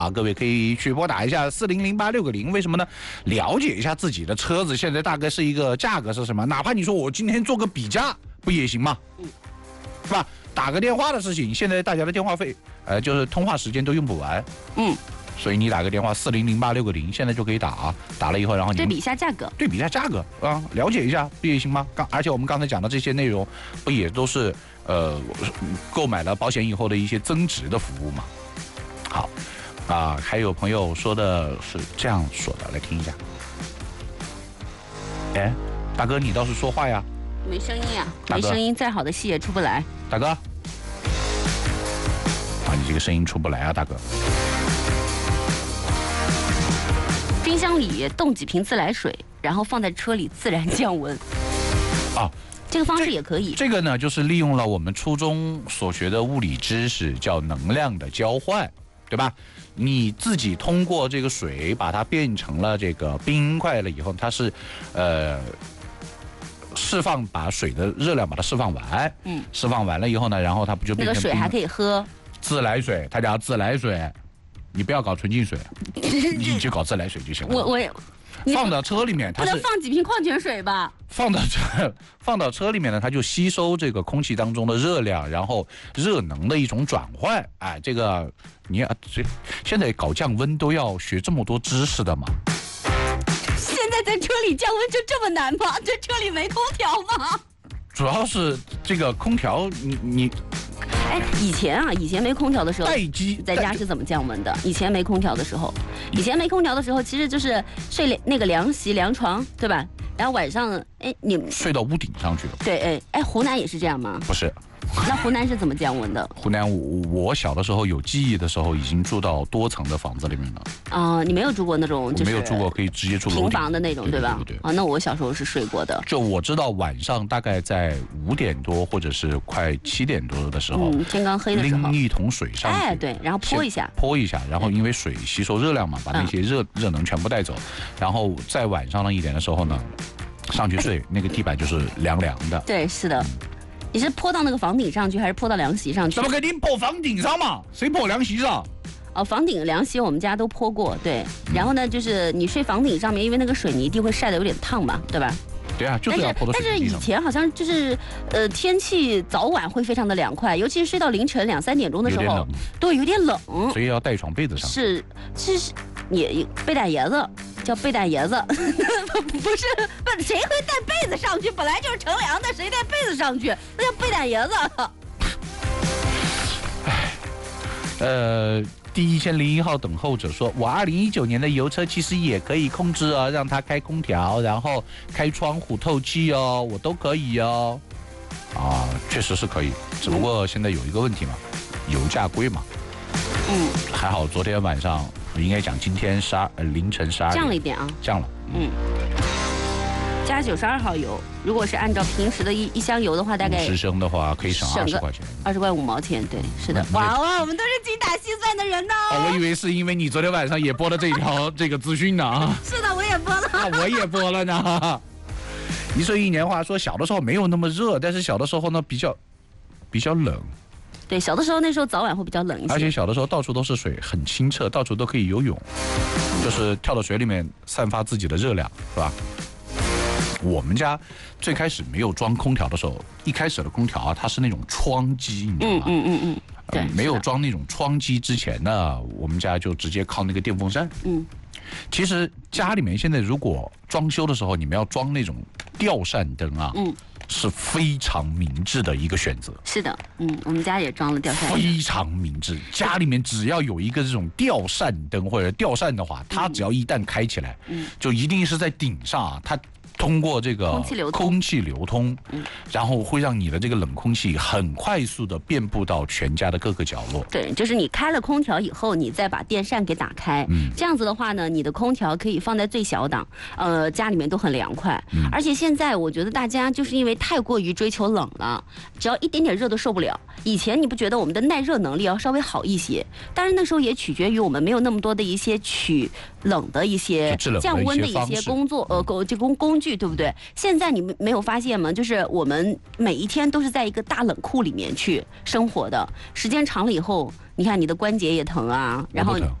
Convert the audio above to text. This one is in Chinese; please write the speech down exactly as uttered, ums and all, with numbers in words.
啊，各位可以去拨打一下四零零八六个零，为什么呢？了解一下自己的车子现在大概是一个价格是什么，哪怕你说我今天做个比价不也行吗？嗯，是吧？打个电话的事情，现在大家的电话费，呃，就是通话时间都用不完，嗯，所以你打个电话四零零八六个零，现在就可以打啊，打了以后，然后你对比一下价格， 对比一下价格啊，了解一下不也行吗？刚而且我们刚才讲的这些内容，不也都是呃购买了保险以后的一些增值的服务吗？好。啊，还有朋友说的是这样说的，来听一下。哎，大哥，你倒是说话呀！ 没声音啊，没声音，再好的戏也出不来。 大哥，啊，你这个声音出不来啊，大哥。 冰箱里冻几瓶自来水，然后放在车里自然降温。 啊。 这个方式也可以。 这个呢，就是利用了我们初中所学的物理知识，叫能量的交换。对吧？你自己通过这个水把它变成了这个冰块了以后，它是，呃，释放把水的热量把它释放完，嗯，释放完了以后呢，然后它不就变成那个水还可以喝？ 自来水，它叫自来水，你不要搞纯净水，你就搞自来水就行了。 我我也。 放到车里面，它是不能放几瓶矿泉水吧？ 放到车放到车里面呢，它就吸收这个空气当中的热量，然后热能的一种转换。哎，这个你要这现在搞降温都要学这么多知识的吗？ 现在在车里降温就这么难吗？这车里没空调吗？ 主要是这个空调，你你。 哎，以前啊，以前没空调的时候， 待机在家是怎么降温的？以前没空调的时候，以前没空调的时候，其实就是睡那个凉席、凉床，对吧？然后晚上，哎，你们睡到屋顶上去了。 对，哎，哎，湖南也是这样吗？ 不是。 那湖南是怎么降温的？ 湖南我我小的时候有记忆的时候，已经住到多层的房子里面了。 啊、呃，你没有住过那种，就是没有住过可以直接住平房的那种， 对吧？ 对对对。 啊，那我小时候是睡过的。 就我知道晚上大概在五点多或者是快七点多的时候， 嗯，天刚黑的时候， 拎一桶水上去， 哎，对，然后泼一下， 泼一下，然后因为水吸收热量嘛，把那些热、嗯、热能全部带走，然后在晚上了一点的时候呢，上去睡，那个地板就是凉凉的。 对，是的。嗯，你是泼到那个房顶上去，还是泼到凉席上去？ 怎么肯定泼房顶上嘛？谁泼凉席上？ 哦，房顶、凉席我们家都泼过，对。然后呢，就是你睡房顶上面，因为那个水泥地会晒得有点烫嘛，对吧？ 对啊，就是要泼到水泥地上。 但是以前好像就是，呃，天气早晚会非常的凉快，尤其是睡到凌晨两三点钟的时候，对，有点冷， 所以要带床被子上。 是，是是，也背带爷子。叫背带爷子，不是不，谁会带被子上去？本来就是乘凉的，谁带被子上去？那叫背带爷子。 唉，呃，第一千零一号等候者说，我二零一九年的油车其实也可以控制哦，让它开空调，然后开窗户透气哦，我都可以哦。啊，确实是可以，只不过现在有一个问题嘛，油价贵嘛。嗯，还好昨天晚上。应该讲今天十二呃凌晨十二降了一点啊， 降了，嗯， 加九十二号油，如果是按照平时的一一箱油的话，大概十升的话可以省二十块钱， 二十块五毛钱，对，是的。哇哇，我们都是精打细算的人呢、 哦。我以为是因为你昨天晚上也播了这一条这个资讯呢啊。 是的，我也播了。 啊，我也播了呢。一岁一年话说，小的时候没有那么热，但是小的时候呢比较比较冷。 对，小的时候那时候早晚会比较冷一些， 而且小的时候到处都是水，很清澈，到处都可以游泳，就是跳到水里面散发自己的热量，是吧？我们家最开始没有装空调的时候，一开始的空调啊，它是那种窗机，你知道吗？嗯嗯嗯嗯。对、呃，没有装那种窗机之前呢，我们家就直接靠那个电风扇。嗯。其实家里面现在如果装修的时候，你们要装那种吊扇灯啊。嗯。是非常明智的一个选择。 是的，嗯，我们家也装了吊扇灯， 非常明智。家里面只要有一个这种吊扇灯或者吊扇的话，它只要一旦开起来，嗯，就一定是在顶上啊，它通过这个空气流通， 空气流通，嗯，然后会让你的这个冷空气很快速的遍布到全家的各个角落。 对，就是你开了空调以后，你再把电扇给打开，嗯，这样子的话呢，你的空调可以放在最小档，呃，家里面都很凉快。嗯，而且现在我觉得大家就是因为太过于追求冷了，只要一点点热都受不了。以前你不觉得我们的耐热能力要稍微好一些？当然那时候也取决于我们没有那么多的一些取冷的一些降温的一些工作，呃，工这工工具。对不对？现在你们没有发现吗？就是我们每一天都是在一个大冷库里面去生活的，时间长了以后，你看你的关节也疼啊，然后